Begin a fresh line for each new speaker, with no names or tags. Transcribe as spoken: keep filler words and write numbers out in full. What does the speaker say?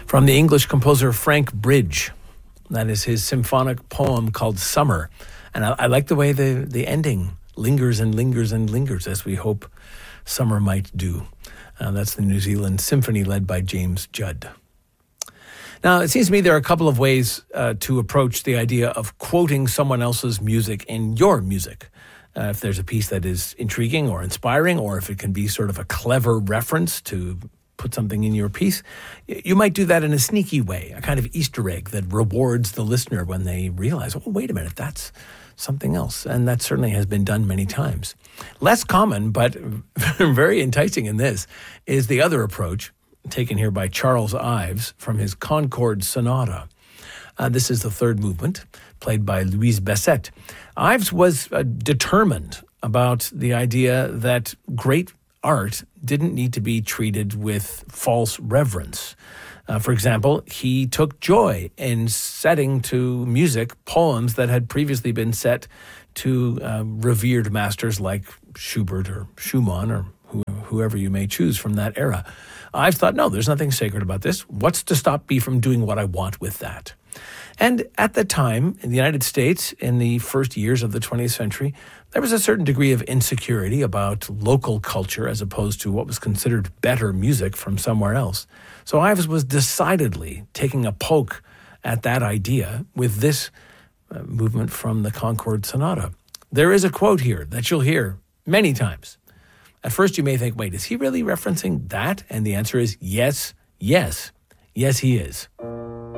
from the English composer Frank Bridge. That is his symphonic poem called Summer. And I, I like the way the, the ending lingers and lingers and lingers, as we hope summer might do. Uh, that's the New Zealand Symphony led by James Judd. Now, it seems to me there are a couple of ways uh, to approach the idea of quoting someone else's music in your music. Uh, if there's a piece that is intriguing or inspiring, or if it can be sort of a clever reference to put something in your piece, you might do that in a sneaky way, a kind of Easter egg that rewards the listener when they realize, oh, wait a minute, that's something else. And that certainly has been done many times. Less common, but very enticing in this, is the other approach taken here by Charles Ives from his Concord Sonata. Uh, this is the third movement, played by Louise Bessette. Ives was uh, determined about the idea that great art didn't need to be treated with false reverence. Uh, for example, he took joy in setting to music poems that had previously been set to uh, revered masters like Schubert or Schumann or who, whoever you may choose from that era. I've thought, no, there's nothing sacred about this. What's to stop me from doing what I want with that? And at the time, in the United States, in the first years of the twentieth century, there was a certain degree of insecurity about local culture as opposed to what was considered better music from somewhere else. So Ives was decidedly taking a poke at that idea with this uh, movement from the Concord Sonata. There is a quote here that you'll hear many times. At first you may think, wait, is he really referencing that? And the answer is yes, yes, yes he is.